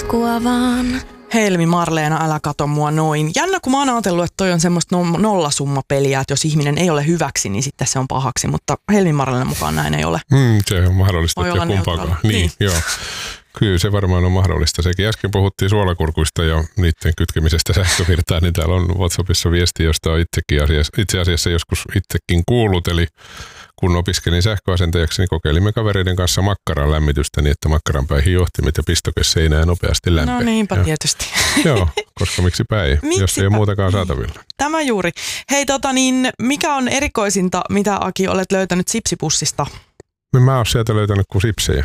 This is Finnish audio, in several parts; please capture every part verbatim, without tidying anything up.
Itkua vaan. Helmi Marleena, älä kato mua noin. Jännä, kun mä oon ajatellut, että toi on semmoista nollasummapeliä, että jos ihminen ei ole hyväksi, niin sitten se on pahaksi. Mutta Helmi Marleena mukaan näin ei ole. Mm, se on mahdollista, että kumpaakaan. Niin, niin, joo. Kyllä se varmaan on mahdollista. Sekin äsken puhuttiin suolakurkuista ja niiden kytkemisestä sähkövirtaan, niin täällä on WhatsAppissa viesti, josta on itsekin asiassa, itse asiassa joskus itsekin kuullut. Eli kun opiskelin sähköasentajaksi, niin kokeilimme kavereiden kanssa makkaran lämmitystä niin, että makkaran päihin johtimet ja pistoke seinää nopeasti lämpää. No niinpä ja, tietysti. Joo, koska miksipä ei, miksipä? Jos ei ole muutakaan saatavilla. Tämä juuri. Hei tota niin, mikä on erikoisinta, mitä Aki olet löytänyt sipsipussista? No mä oon sieltä löytänyt kuin sipsejä.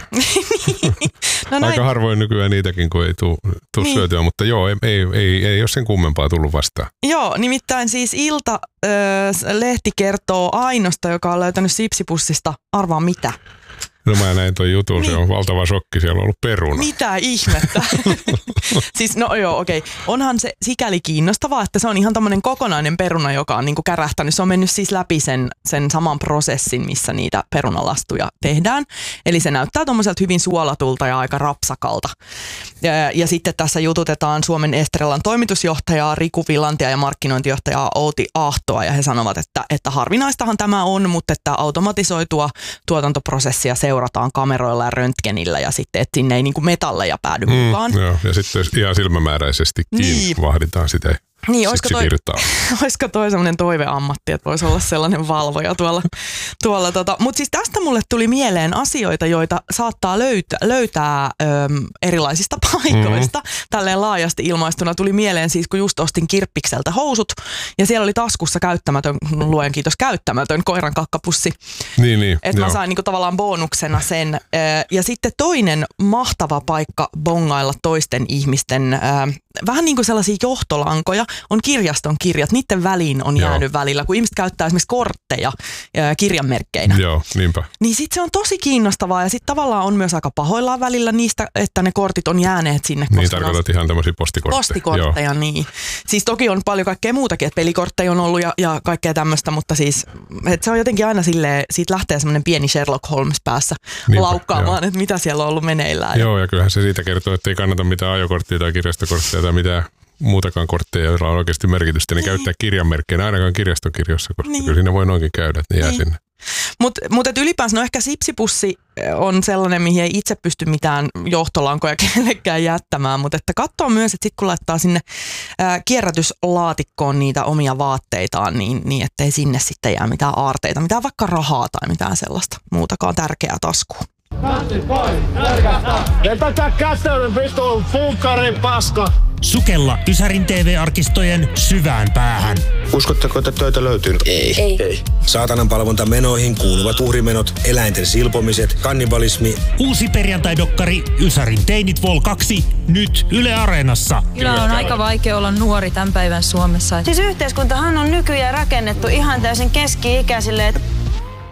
No näin. Aika harvoin nykyään niitäkin, kun ei tule niin. syötyä, mutta joo, ei, ei, ei, ei ole sen kummempaa tullut vastaan. Joo, nimittäin siis Ilta-lehti kertoo Ainosta, joka on löytänyt sipsipussista, arvaa mitä? No mä näin toi jutun, niin. Se on valtava shokki, siellä on ollut peruna. Mitä ihmettä? Siis no joo, okei. Okay. Onhan se sikäli kiinnostavaa, että se on ihan tämmöinen kokonainen peruna, joka on niinku kärähtänyt. Se on mennyt siis läpi sen, sen saman prosessin, missä niitä perunalastuja tehdään. Eli se näyttää tommoiselta hyvin suolatulta ja aika rapsakalta. Ja, ja sitten tässä jututetaan Suomen Estrellan toimitusjohtajaa Riku Villantia ja markkinointijohtajaa Outi Ahtoa. Ja he sanovat, että, että harvinaistahan tämä on, mutta että automatisoitua tuotantoprosessia seurataan kameroilla ja röntgenillä ja sitten, että sinne ei niinku metalleja päädy mm, mukaan. Joo, ja sitten ihan silmämääräisestikin niin. vahditaan sitä. Niin, olisiko toi, olisiko toi sellainen toiveammatti, että voisi olla sellainen valvoja tuolla. tuolla tota. Mutta siis tästä mulle tuli mieleen asioita, joita saattaa löytää, löytää öm, erilaisista paikoista. Mm. Tälleen laajasti ilmaistuna tuli mieleen siis, kun just ostin Kirppikseltä housut ja siellä oli taskussa käyttämätön, luen kiitos, käyttämätön koiran kakkapussi. Niin, niin. Että mä sain niinku tavallaan bonuksena sen. Ja sitten toinen mahtava paikka bongailla toisten ihmisten, vähän niin kuin sellaisia johtolankoja, on kirjaston kirjat. Niiden väliin on jäänyt Joo. välillä, kun ihmiset käyttää esimerkiksi kortteja ää, kirjanmerkkeinä. Joo, niinpä. Niin sit se on tosi kiinnostavaa ja sit tavallaan on myös aika pahoillaan välillä niistä, että ne kortit on jääneet sinne. Niin tarkoitat ihan tämmöisiä postikortteja. Postikortteja, Joo. niin. Siis toki on paljon kaikkea muutakin, että pelikortteja on ollut ja, ja kaikkea tämmöistä, mutta siis että se on jotenkin aina silleen, siitä lähtee semmoinen pieni Sherlock Holmes päässä niinpä, laukkaamaan, jo. Että mitä siellä on ollut meneillään. Joo, ja kyllähän se siitä kertoo, että ei kannata mitään ajokorttia tai kirjastokorttia tai mitään muutakaan kortteja, joilla on oikeasti merkitystä, niin, niin. käyttää kirjanmerkkeinä ainakaan kirjastokirjossa, koska niin. kyllä siinä voi noinkin käydä, että ne jää niin. sinne. Mutta mut ylipäänsä, no ehkä sipsipussi on sellainen, mihin ei itse pysty mitään johtolankoja kenellekään jättämään, mutta että katsoo myös, että sitten kun laittaa sinne ää, kierrätyslaatikkoon niitä omia vaatteitaan, niin, niin ettei sinne sitten jää mitään aarteita, mitään vaikka rahaa tai mitään sellaista muutakaan tärkeää taskuun. Vetäkää käteen, vittu, funkkarin paska! Sukella Ysärin T V-arkistojen syvään päähän. Uskotteko, että töitä löytyy? Ei. Ei. Ei. Saatanan palvontamenoihin kuuluvat uhrimenot, eläinten silpomiset, kannibalismi. Uusi perjantai-dokkari Ysärin teinit Vol kaksi, nyt Yle Areenassa. Kyllä on aika vaikea olla nuori tämän päivän Suomessa. Siis yhteiskuntahan on nykyään rakennettu ihan täysin keski-ikäisille.